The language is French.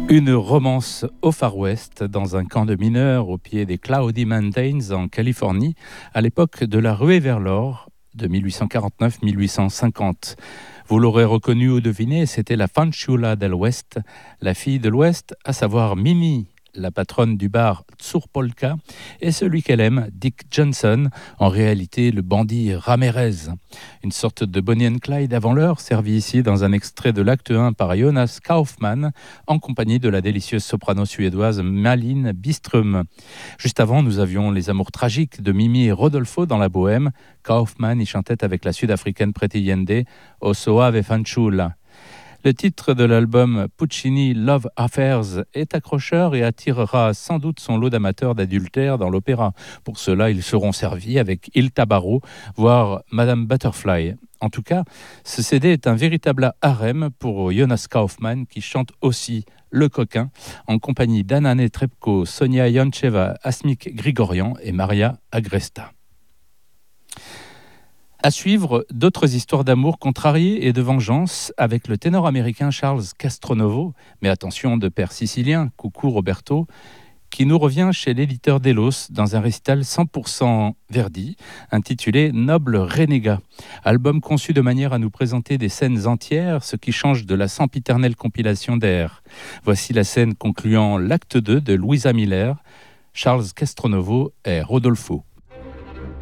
Une romance au Far West, dans un camp de mineurs au pied des Cloudy Mountains en Californie, à l'époque de la ruée vers l'or de 1849-1850. Vous l'aurez reconnu ou deviné, c'était la Fanciulla del West, la fille de l'Ouest, à savoir Mimi, la patronne du bar Tzurpolka, et celui qu'elle aime, Dick Johnson, en réalité le bandit Ramirez. Une sorte de Bonnie and Clyde avant l'heure, servi ici dans un extrait de l'acte 1 par Jonas Kaufmann, en compagnie de la délicieuse soprano suédoise Malin Byström. Juste avant, nous avions les amours tragiques de Mimi et Rodolfo dans la bohème. Kaufmann y chantait avec la sud-africaine Pretty Yende, O Soave Fanciulla. Le titre de l'album Puccini Love Affairs est accrocheur et attirera sans doute son lot d'amateurs d'adultère dans l'opéra. Pour cela, ils seront servis avec Il Tabarro, voire Madame Butterfly. En tout cas, ce CD est un véritable harem pour Jonas Kaufmann qui chante aussi Le Coquin en compagnie d'Anna Netrebko, Sonia Yoncheva, Asmik Grigorian et Maria Agresta. À suivre, d'autres histoires d'amour contrariées et de vengeance avec le ténor américain Charles Castronovo, mais attention de père sicilien, coucou Roberto, qui nous revient chez l'éditeur Delos dans un récital 100% Verdi, intitulé Noble Renégat. Album conçu de manière à nous présenter des scènes entières, ce qui change de la sempiternelle compilation d'air. Voici la scène concluant l'acte 2 de Luisa Miller, Charles Castronovo et Rodolfo.